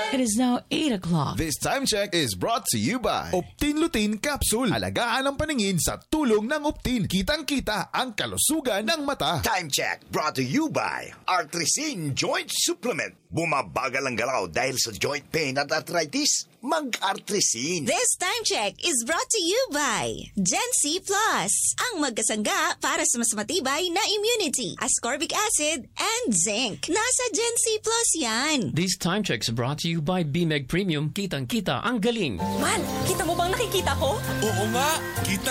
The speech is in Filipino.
It is now 8 o'clock. This time check is brought to you by Optin Lutein Capsule. Alagaan ang paningin sa tulong ng Optin. Kitang-kita ang kalusugan ng mata. Time check brought to you by Artrisin Joint Supplement. Bumabagal ang galaw dahil sa joint pain at arthritis. Mag-Artrisin. This time check is brought to you by Gen C Plus. Ang magkasangga para sa mas matibay na immunity, ascorbic acid, and zinc. Nasa Gen C Plus yan. These time checks brought to you by BMEG Premium. Kitang-kita ang galing. Man, kita mo bang nakikita ko? Oo nga, kita